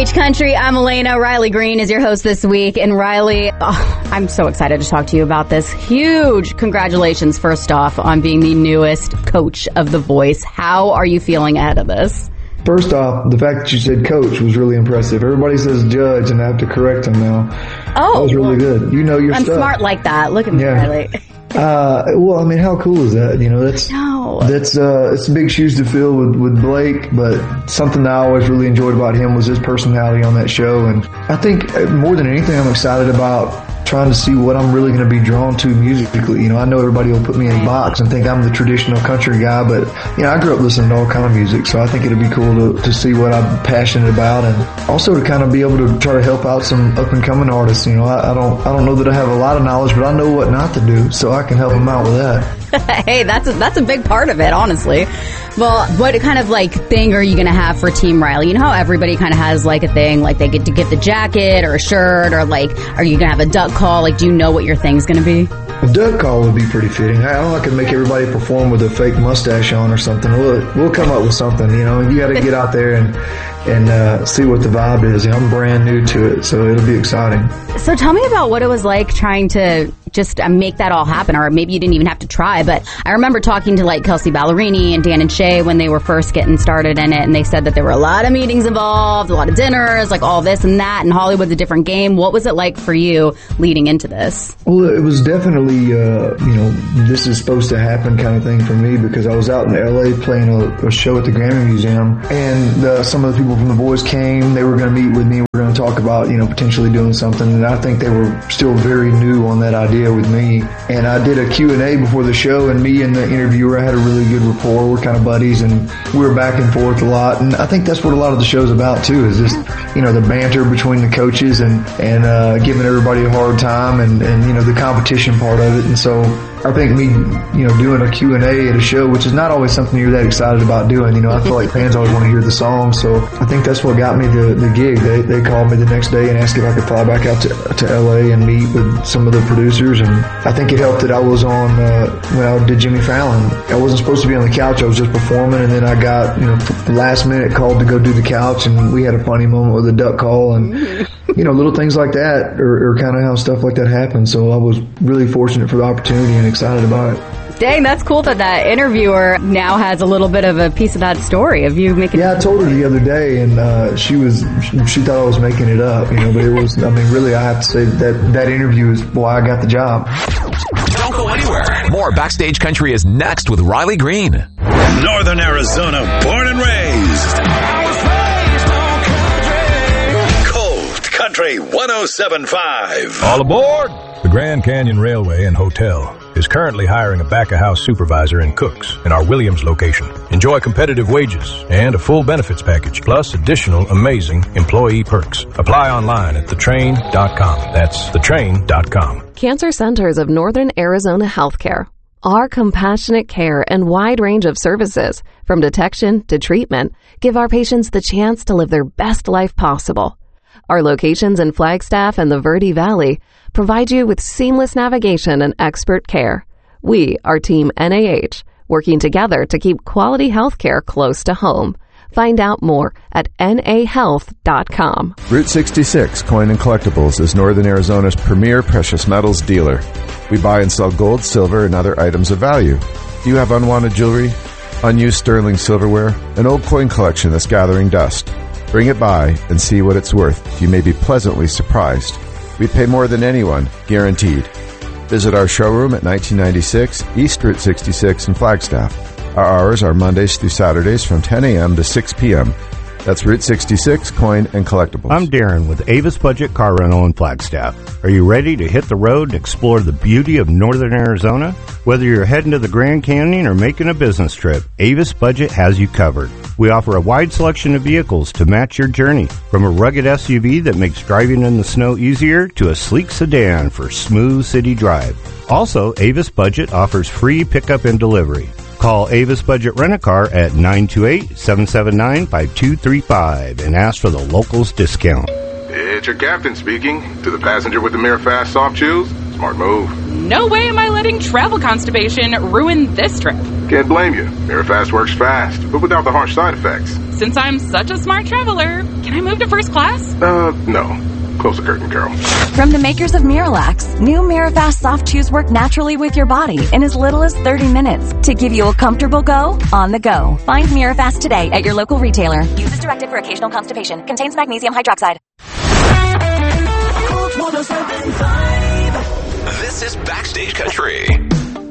Backstage Country, I'm Elena. Riley Green is your host this week. And Riley, I'm so excited to talk to you about this. Huge congratulations, first off, on being the newest coach of The Voice. How are you feeling ahead of this? First off, the fact that you said coach was really impressive. Everybody says judge, and I have to correct them now. Oh. That was really good. You know your I'm stuff. I'm smart like that. Look at me, Riley. Well, I mean, how cool is that? You know, it's big shoes to fill with Blake, but something that I always really enjoyed about him was his personality on that show. And I think more than anything, I'm excited about trying to see what I'm really going to be drawn to musically. You know, I know everybody will put me in a box and think I'm the traditional country guy, but, you know, I grew up listening to all kind of music, so I think it'd be cool to see what I'm passionate about, and also to kind of be able to try to help out some up-and-coming artists. You know, I don't know that I have a lot of knowledge, but I know what not to do, so I can help them out with that. Hey, that's a big part of it, honestly. Well, what kind of thing are you going to have for Team Riley? You know how everybody kind of has a thing, they get to get the jacket or a shirt, or are you going to have a duck call? Do you know what your thing's going to be? A duck call would be pretty fitting. I don't know, I could make everybody perform with a fake mustache on or something. We'll come up with something. You know, you got to get out there and see what the vibe is. You know, I'm brand new to it, so it'll be exciting. So tell me about what it was like trying to just make that all happen, or maybe you didn't even have to try, but I remember talking to Kelsey Ballerini and Dan and Shay when they were first getting started in it, and they said that there were a lot of meetings involved, a lot of dinners, all this and that, and Hollywood's a different game. What was it like for you leading into this? Well, it was definitely, this is supposed to happen kind of thing for me, because I was out in LA playing a show at the Grammy Museum, and some of the people from The Voice came. They were going to meet with me. We were going to talk about, potentially doing something, and I think they were still very new on that idea with me. And I did a Q&A before the show, and me and the interviewer had a really good rapport. We're kind of buddies, and we were back and forth a lot. And I think that's what a lot of the show's about too, is just, the banter between the coaches and giving everybody a hard time and the competition part of it. And so I think me, doing a Q&A at a show, which is not always something you're that excited about doing. I feel like fans always want to hear the song. So I think that's what got me the gig. They called me the next day and asked if I could fly back out to LA and meet with some of the producers. And I think it helped that I was on, when I did Jimmy Fallon. I wasn't supposed to be on the couch. I was just performing. And then I got, last minute called to go do the couch. And we had a funny moment with a duck call. And, little things like that are kind of how stuff like that happens. So I was really fortunate for the opportunity and excited about it. Dang, that's cool that interviewer now has a little bit of a piece of that story of you making. Yeah, I told her the other day, and she thought I was making it up, but it was. Really, I have to say that interview is why I got the job. Don't go anywhere. More Backstage Country is next with Riley Green. Northern Arizona, born and raised. I was raised on country. Cold Country 107.5. All aboard! The Grand Canyon Railway and Hotel is currently hiring a back-of-house supervisor and cooks in our Williams location. Enjoy competitive wages and a full benefits package, plus additional amazing employee perks. Apply online at thetrain.com. That's thetrain.com. Cancer Centers of Northern Arizona Healthcare. Our compassionate care and wide range of services, from detection to treatment, give our patients the chance to live their best life possible. Our locations in Flagstaff and the Verde Valley provide you with seamless navigation and expert care. We are Team NAH, working together to keep quality health care close to home. Find out more at nahealth.com. Route 66 Coin and Collectibles is Northern Arizona's premier precious metals dealer. We buy and sell gold, silver, and other items of value. Do you have unwanted jewelry, unused sterling silverware, an old coin collection that's gathering dust? Bring it by and see what it's worth. You may be pleasantly surprised. We pay more than anyone, guaranteed. Visit our showroom at 1996 East Route 66 in Flagstaff. Our hours are Mondays through Saturdays from 10 a.m. to 6 p.m. That's Route 66 Coin and Collectibles. I'm Darren with Avis Budget Car Rental in Flagstaff. Are you ready to hit the road and explore the beauty of Northern Arizona? Whether you're heading to the Grand Canyon or making a business trip, Avis Budget has you covered. We offer a wide selection of vehicles to match your journey, from a rugged SUV that makes driving in the snow easier to a sleek sedan for smooth city drive. Also, Avis Budget offers free pickup and delivery. Call Avis Budget Rent-A-Car at 928-779-5235 and ask for the locals discount. It's your captain speaking. To the passenger with the Mirror Fast soft chews, smart move. No way am I letting travel constipation ruin this trip. Can't blame you. Mirror Fast works fast, but without the harsh side effects. Since I'm such a smart traveler, can I move to first class? No. Close the curtain, Carol. From the makers of Miralax, new Mirafast soft chews work naturally with your body in as little as 30 minutes to give you a comfortable go on the go. Find Mirafast today at your local retailer. Use as directed for occasional constipation. Contains magnesium hydroxide. This is Backstage Country.